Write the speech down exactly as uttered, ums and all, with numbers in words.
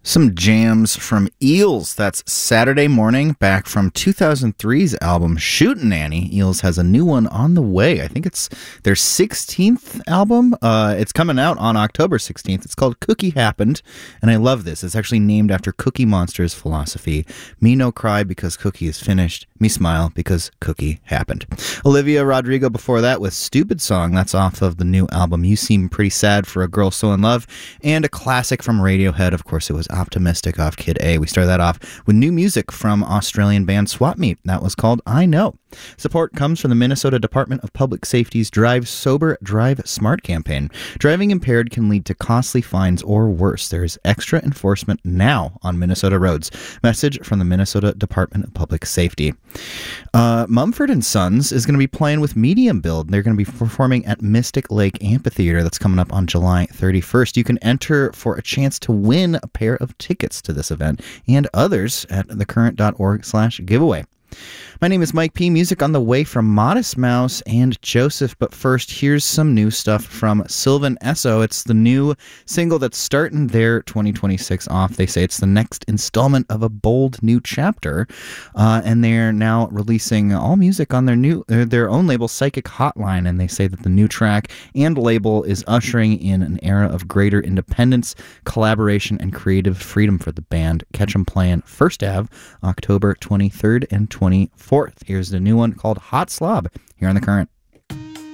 Some jams from Eels. That's Saturday Morning, back from two thousand three's album Shootin' Annie. Eels has a new one on the way. I think it's their sixteenth album. Uh, it's coming out on October sixteenth. It's called Cookie Happened, and I love this. It's actually named after Cookie Monster's philosophy. Me no cry because Cookie is finished. Me smile because Cookie happened. Olivia Rodrigo before that with Stupid Song. That's off of the new album You Seem Pretty Sad for a Girl So in Love. And a classic from Radiohead. Of course, it was Optimistic off Kid A. We started that off with new music from Australian band Swap Meet. That was called I Know. Support comes from the Minnesota Department of Public Safety's Drive Sober, Drive Smart campaign. Driving impaired can lead to costly fines or worse. There is extra enforcement now on Minnesota roads. Message from the Minnesota Department of Public Safety. Uh, Mumford and Sons is going to be playing with Medium Build. They're going to be performing at Mystic Lake Amphitheater. That's coming up on July thirty-first. You can enter for a chance to win a pair of tickets to this event and others at thecurrent.org slash giveaway. My name is Mike P. Music on the way from Modest Mouse and Joseph. But first, here's some new stuff from Sylvan Esso. It's the new single that's starting their twenty twenty-six off. They say it's the next installment of a bold new chapter. Uh, and they're now releasing all music on their new uh, their own label, Psychic Hotline. And they say that the new track and label is ushering in an era of greater independence, collaboration, and creative freedom for the band. Catch them playing First Ave, October twenty-third and twenty-fourth. Here's the new one called Hot Slob here on The Current.